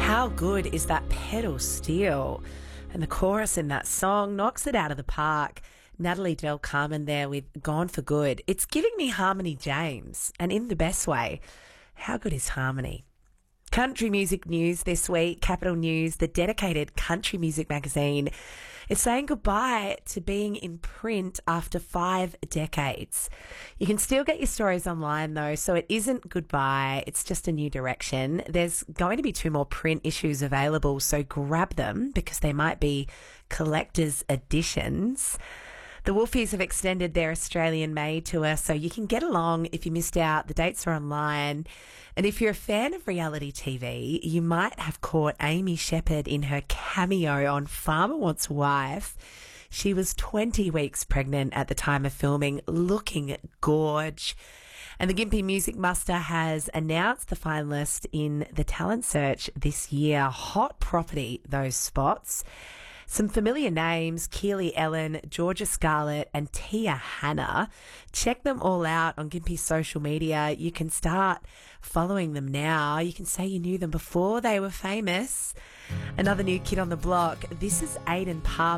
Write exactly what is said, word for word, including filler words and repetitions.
How good is that pedal steel? And the chorus in that song knocks it out of the park. Natalie Del Carmen there with Gone for Good. It's giving me Harmony James, and in the best way. How good is Harmony? Country music news this week. Capital News, the dedicated country music magazine, is saying goodbye to being in print after five decades. You can still get your stories online though, so it isn't goodbye, it's just a new direction. There's going to be two more print issues available, so grab them because they might be collector's editions. The Wolfies have extended their Australian Made tour, so you can get along if you missed out. The dates are online. And if you're a fan of reality T V, you might have caught Amy Shepherd in her cameo on Farmer Wants Wife. She was twenty weeks pregnant at the time of filming, looking gorge. And the Gympie Music Muster has announced the finalist in the talent search this year. Hot property, those spots. Some familiar names, Keely Ellen, Georgia Scarlett and Tia Hanna. Check them all out on Gympie's social media. You can start following them now. You can say you knew them before they were famous. Another new kid on the block. This is Aidan Palmer.